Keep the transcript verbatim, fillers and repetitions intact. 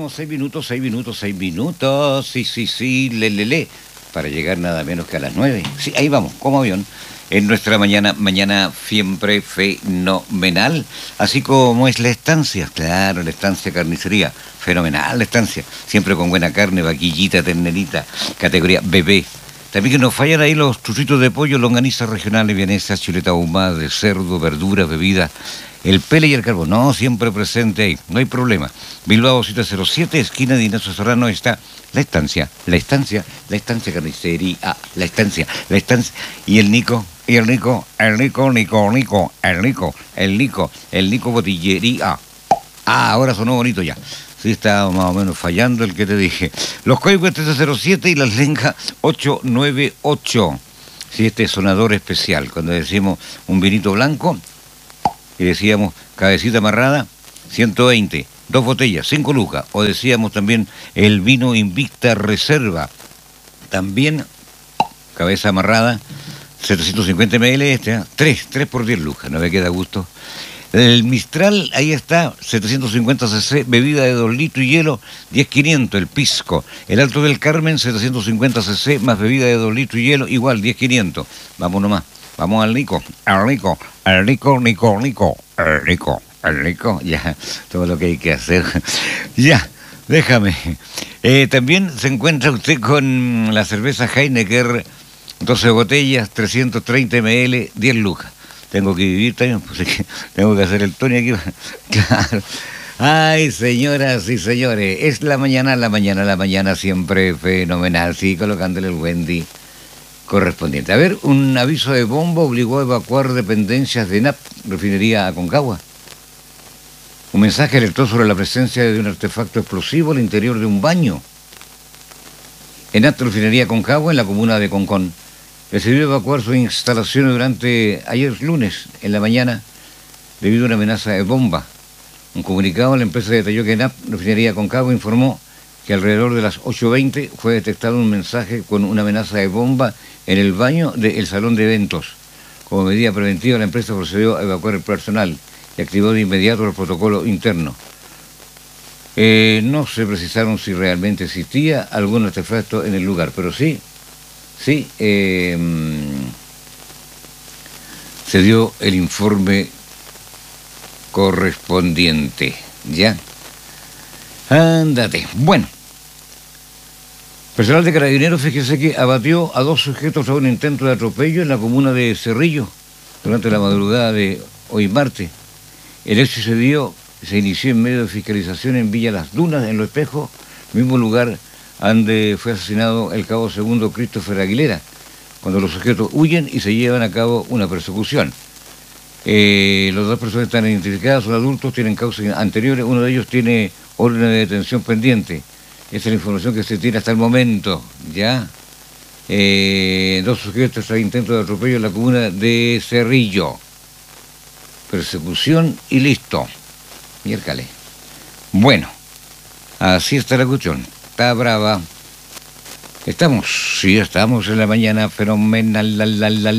tenemos seis minutos, seis minutos, seis minutos. Sí, sí, sí, le, le, le. Para llegar nada menos que a las nueve. Sí, ahí vamos, como avión. En nuestra mañana, mañana siempre fenomenal. Así como es la estancia. Claro, la estancia carnicería. Fenomenal la estancia. Siempre con buena carne, vaquillita, ternerita, categoría bebé. También que nos fallan ahí los chuchitos de pollo, longanizas regionales, vienesas, chuleta ahumada de cerdo, verduras, bebidas, el pele y el carbón. No, siempre presente ahí, no hay problema. Bilbao siete cero siete, esquina de Ignacio Serrano, está la estancia, la estancia, la estancia carnicería, ah, la estancia, la estancia. Y el Nico, y el Nico, el Nico, Nico, Nico, el Nico, el Nico, el Nico Botillería. Ah, ahora sonó bonito ya. Sí, está más o menos fallando el que te dije. Los códigos tres cero siete y las lengas ocho nueve ocho. Sí, este sonador especial. Cuando decimos un vinito blanco y decíamos cabecita amarrada, ciento veinte. Dos botellas, cinco lucas. O decíamos también el vino Invicta Reserva. También cabeza amarrada, setecientos cincuenta mililitros. Este, ¿eh? tres, tres por diez lucas. No me queda gusto. El Mistral, ahí está, setecientos cincuenta centilitros, bebida de dos litros y hielo, diez quinientos, el Pisco. El Alto del Carmen, setecientos cincuenta centilitros, más bebida de dos litros y hielo, igual, diez quinientos. Vamos nomás, vamos al Nico, al Nico, al Nico, Nico, Nico, al Nico, al Nico, ya, todo lo que hay que hacer. Ya, déjame. Eh, también se encuentra usted con la cerveza Heineken, doce botellas, trescientos treinta mililitros, diez lucas. Tengo que vivir también, pues es que tengo que hacer el Tony aquí. Claro. Ay, señoras y señores, es la mañana, la mañana, la mañana siempre fenomenal. Sí, colocándole el Wendy correspondiente. A ver, un aviso de bomba obligó a evacuar dependencias de E N A P, refinería Aconcagua. Un mensaje alertó sobre la presencia de un artefacto explosivo al interior de un baño. E N A P, refinería Aconcagua, en la comuna de Concón, decidió evacuar sus instalaciones durante ayer lunes en la mañana debido a una amenaza de bomba. Un comunicado de la empresa detalló que E N A P, refinería Aconcagua, informó que alrededor de las ocho veinte fue detectado un mensaje con una amenaza de bomba en el baño del salón de eventos. Como medida preventiva, la empresa procedió a evacuar el personal y activó de inmediato el protocolo interno. Eh, no se precisaron si realmente existía algún artefacto en el lugar, pero sí Sí, eh, se dio el informe correspondiente, ¿ya? Ándate. Bueno, personal de Carabineros, fíjese que abatió a dos sujetos a un intento de atropello en la comuna de Cerrillo durante la madrugada de hoy martes. El hecho se dio, se inició en medio de fiscalización en Villa Las Dunas, en Los Espejos, mismo lugar donde fue asesinado el cabo segundo Christopher Aguilera, cuando los sujetos huyen y se llevan a cabo una persecución. Eh, las dos personas están identificadas, son adultos, tienen causas anteriores, uno de ellos tiene orden de detención pendiente. Esa es la información que se tiene hasta el momento, ¿ya? Eh, dos sujetos a intento de atropello en la comuna de Cerrillo. Persecución y listo. Miércale. Bueno, así está la cuestión. Está brava. Estamos, sí, estamos en la mañana fenomenal. La, la, la,